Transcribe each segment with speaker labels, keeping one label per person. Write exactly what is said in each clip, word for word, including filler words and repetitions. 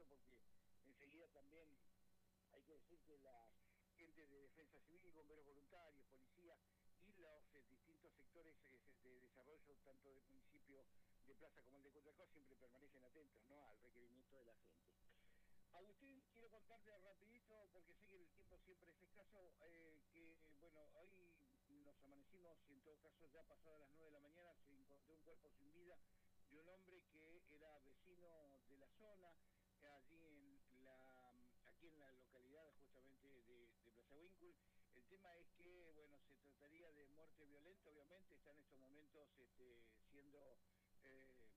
Speaker 1: esto porque enseguida también hay que decir que la gente de defensa civil, bomberos voluntarios, policía y los eh, distintos sectores eh, de desarrollo, tanto del municipio de Plaza como el de Cutralcó, siempre permanecen atentos, ¿no?, al requerimiento de la gente. Agustín, quiero contarte rapidito, porque sé que el tiempo siempre es escaso, eh, que, bueno, hoy nos amanecimos, y en todo caso ya pasadas las nueve de la mañana, se encontró un cuerpo sin vida de un hombre que era vecino de la zona, allí en la, aquí en la localidad justamente de, de Plaza Winkle. El tema es que, bueno, se trataría de muerte violenta, obviamente, está en estos momentos este, siendo... Eh,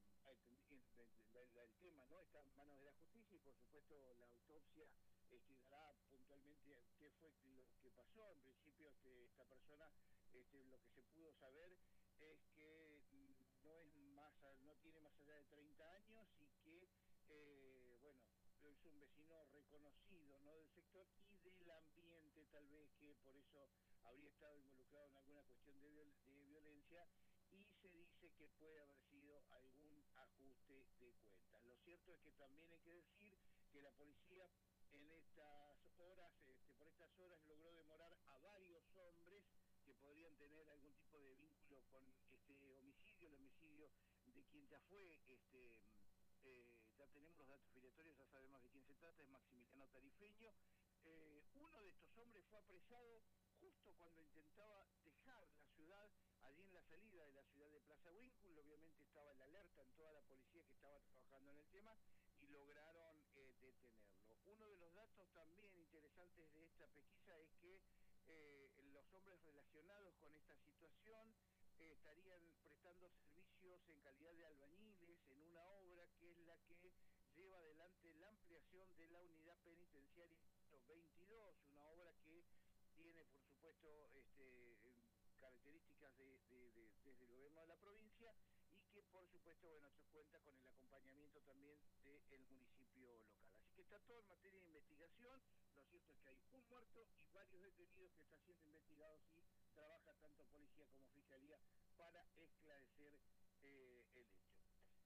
Speaker 1: el, el tema no está en manos de la justicia y por supuesto la autopsia este, dará puntualmente qué fue lo que pasó. En principio este, esta persona, este, lo que se pudo saber es que no es más, no tiene más allá de treinta años y que eh, bueno, es un vecino reconocido, ¿no?, del sector y del ambiente, tal vez que por eso habría estado involucrado en alguna cuestión de, viol de violencia, y se dice que puede haber sido algún ajuste de cuentas. Lo cierto es que también hay que decir que la policía en estas horas, este, por estas horas logró demorar a varios hombres que podrían tener algún tipo de vínculo con este homicidio, el homicidio de quien ya fue, este, eh, ya tenemos los datos filiatorios, ya sabemos de quién se trata, es Maximiliano Tarifeño. Eh, uno de estos hombres fue apresado justo cuando intentaba dejar la ciudad, allí en la salida de la ciudad de Plaza Winkle. Obviamente estaba en la alerta en toda la policía que estaba trabajando en el tema y lograron eh, detenerlo. Uno de los datos también interesantes de esta pesquisa es que eh, los hombres relacionados con esta situación eh, estarían prestando servicios en calidad de albañiles en una obra que es la que lleva adelante la ampliación de la unidad penitenciaria veintidós, una obra que tiene, por supuesto, este, características de, de, de, desde el gobierno de la provincia y que, por supuesto, bueno, se cuenta con el acompañamiento también del municipio local. Así que está todo en materia de investigación. Lo cierto es que hay un muerto y varios detenidos que están siendo investigados y trabaja tanto policía como fiscalía para esclarecer eh, el hecho.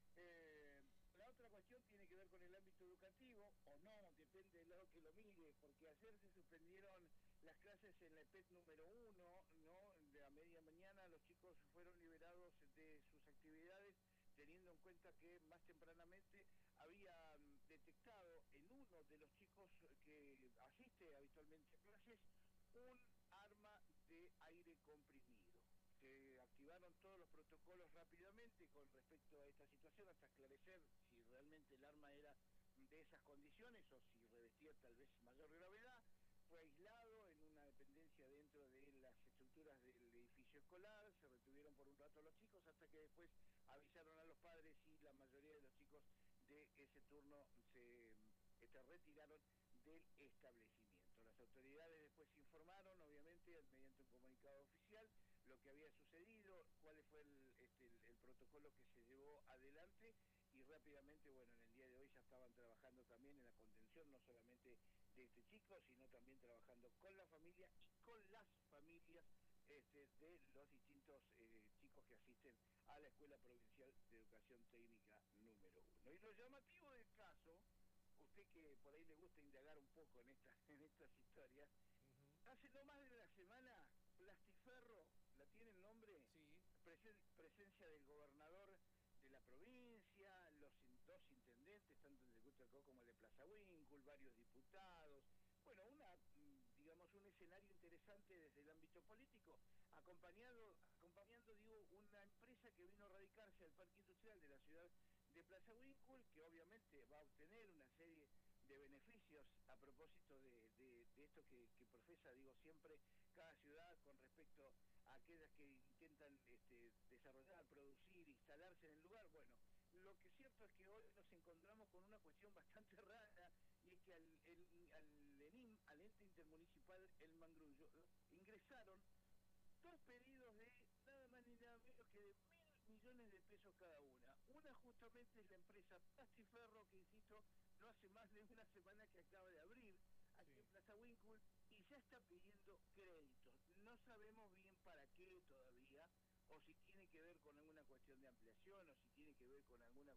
Speaker 1: Eh, la otra cuestión tiene que ver con el ámbito educativo, o no, depende de lo que lo mire, porque ayer se suspendieron las clases en la E P E T número uno, ¿no? De a media mañana los chicos fueron liberados de sus actividades, teniendo en cuenta que más tempranamente habían detectado en uno de los chicos que asiste habitualmente a clases un arma de aire comprimido. Se activaron todos los protocolos rápidamente con respecto a esta situación hasta esclarecer si realmente el arma era de esas condiciones o si revestía tal vez mayor gravedad. Fue aislado en una dependencia dentro de las estructuras del edificio escolar, se retuvieron por un rato los chicos hasta que después avisaron a los padres y la mayoría de los chicos de ese turno se este, retiraron del establecimiento. Las autoridades después informaron, obviamente, mediante un comunicado oficial, lo que había sucedido, cuál fue el, este, el, el protocolo que se llevó adelante y rápidamente, bueno, en el día de hoy ya estaban trabajando también en la contención, no solamente de este chico, sino también trabajando con la familia y con las familias este, de los distintos eh, chicos que asisten a la Escuela Provincial de Educación Técnica número uno. Y lo llamativo del caso, usted que por ahí le gusta indagar un poco en estas, en estas historias, uh-huh. Hace no más de una semana, Plastiferro, ¿la tiene el nombre?
Speaker 2: Sí.
Speaker 1: Presen, presencia del gobernador de la provincia, los dos intendentes, tanto el de Cutralcó como el de Plaza Winkle, varios diputados. Bueno, una, digamos, un escenario interesante desde el ámbito político, acompañado, acompañando, digo, una empresa que vino a radicarse al Parque Industrial de la ciudad de Plaza Winkle, que obviamente va a obtener una serie de beneficios a propósito de, de, de esto que, que profesa, digo, siempre cada ciudad con respecto a aquellas que intentan este, desarrollar, producir, instalarse en el lugar. Bueno, lo que es cierto es que hoy nos encontramos con una cuestión bastante rara, y es que al, el, al ENIM, al ente intermunicipal El Mangrullo, ingresaron dos pedidos de nada más ni nada menos que de mil millones de pesos cada una. Una justamente es la empresa Plastiferro, que insisto, no hace más de una semana que acaba de abrir aquí sí. en Plaza Winkle, y ya está pidiendo créditos. No sabemos bien para qué todavía, o si tiene que ver con alguna cuestión de ampliación, o si tiene que ver con alguna